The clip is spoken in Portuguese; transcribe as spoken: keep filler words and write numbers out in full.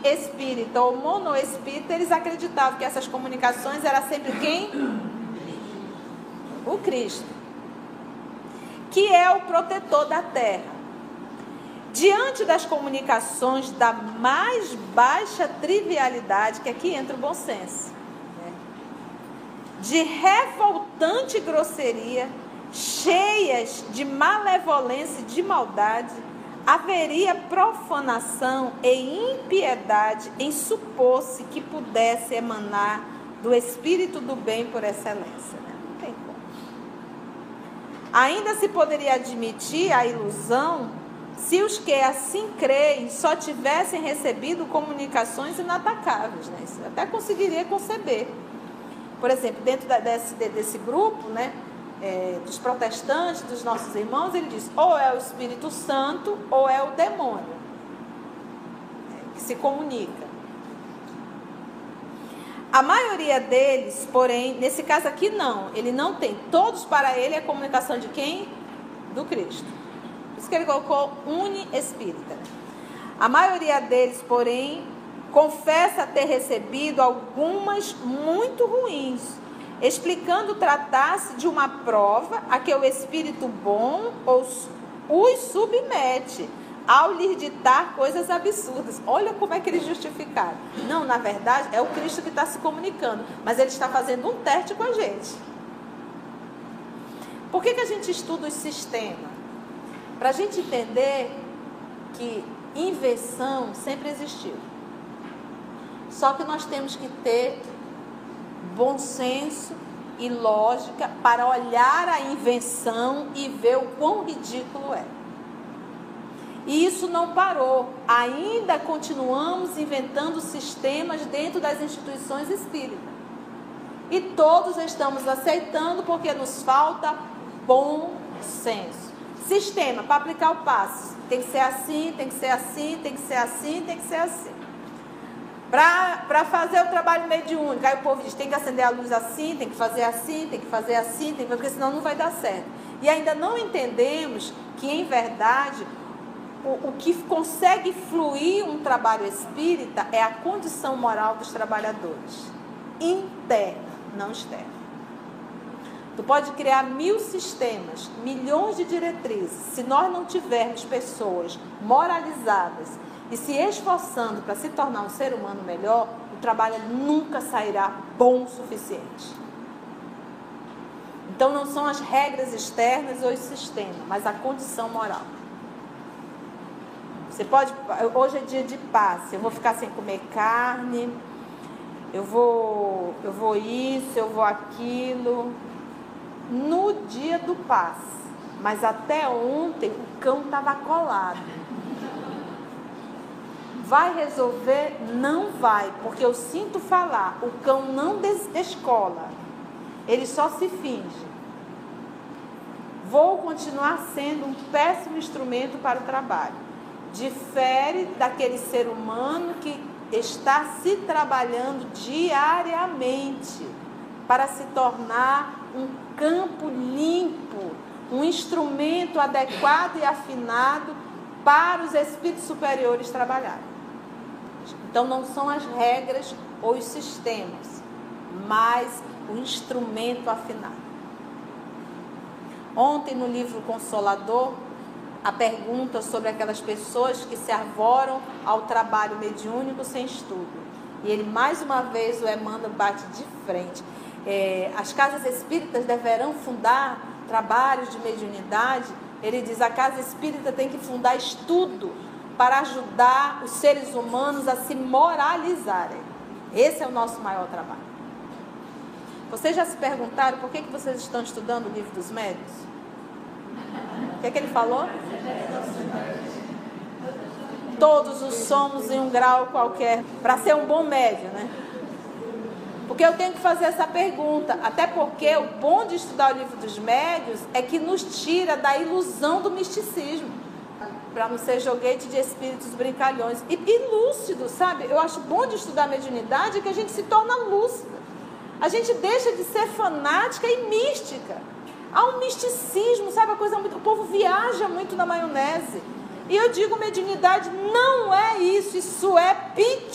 uniespírita ou monoespírita, eles acreditavam que essas comunicações era sempre quem? O Cristo, que é o protetor da terra. Diante das comunicações da mais baixa trivialidade, que aqui entra o bom senso, né? De revoltante grosseria, cheias de malevolência e de maldade, haveria profanação e impiedade em supor-se que pudesse emanar do Espírito do bem por excelência. Né? Não tem como. Ainda se poderia admitir a ilusão se os que assim creem só tivessem recebido comunicações inatacáveis. Né? Isso até conseguiria conceber. Por exemplo, dentro da, desse, desse grupo, né? É, dos protestantes, dos nossos irmãos, ele diz, ou é o Espírito Santo, ou é o demônio, é, que se comunica. A maioria deles, porém, nesse caso aqui não, ele não tem. Todos para ele é a comunicação de quem? Do Cristo. Por isso que ele colocou uniespírita. A maioria deles, porém, confessa ter recebido algumas muito ruins, explicando tratar-se de uma prova a que o Espírito bom os, os submete, ao lhes ditar coisas absurdas. Olha como é que eles justificaram. Não, na verdade, é o Cristo que está se comunicando, mas ele está fazendo um teste com a gente. Por que que a gente estuda os sistemas? Para a gente entender que invenção sempre existiu. Só que nós temos que ter bom senso e lógica para olhar a invenção e ver o quão ridículo é. E isso não parou. Ainda continuamos inventando sistemas dentro das instituições espíritas. E todos estamos aceitando porque nos falta bom senso. Sistema, para aplicar o passo. Tem que ser assim, tem que ser assim, tem que ser assim, tem que ser assim. Para fazer o trabalho mediúnico, aí o povo diz, tem que acender a luz assim, tem que fazer assim, tem que fazer assim, tem que... porque senão não vai dar certo. E ainda não entendemos que, em verdade, o, o que consegue fluir um trabalho espírita é a condição moral dos trabalhadores. Interna, não externa. Tu pode criar mil sistemas, milhões de diretrizes. Se nós não tivermos pessoas moralizadas e se esforçando para se tornar um ser humano melhor, o trabalho nunca sairá bom o suficiente. Então não são as regras externas ou os sistemas, mas a condição moral. Você pode, hoje é dia de passe, eu vou ficar sem comer carne, eu vou, eu vou isso, eu vou aquilo, no dia do passe. Mas até ontem o cão estava colado. Vai resolver? Não vai, porque eu sinto falar, o cão não descola, ele só se finge. Vou continuar sendo um péssimo instrumento para o trabalho. Difere daquele ser humano que está se trabalhando diariamente para se tornar um campo limpo, um instrumento adequado e afinado para os espíritos superiores trabalharem. Então não são as regras ou os sistemas, mas o instrumento afinado. Ontem no livro Consolador, a pergunta sobre aquelas pessoas que se arvoram ao trabalho mediúnico sem estudo. E ele mais uma vez, o Emmanuel bate de frente. É, as casas espíritas deverão fundar trabalhos de mediunidade. Ele diz, a casa espírita tem que fundar estudo para ajudar os seres humanos a se moralizarem. Esse é o nosso maior trabalho. Vocês já se perguntaram por que, que vocês estão estudando o Livro dos Médiuns? O que é que ele falou? Todos os somos em um grau qualquer, para ser um bom médium, né? Porque eu tenho que fazer essa pergunta, até porque o bom de estudar o Livro dos Médiuns é que nos tira da ilusão do misticismo, para não ser joguete de espíritos brincalhões. E, e lúcido, sabe? Eu acho bom de estudar a mediunidade que a gente se torna lúcida. A gente deixa de ser fanática e mística. Há um misticismo, sabe? A coisa muito... O povo viaja muito na maionese. E eu digo, mediunidade não é isso. Isso é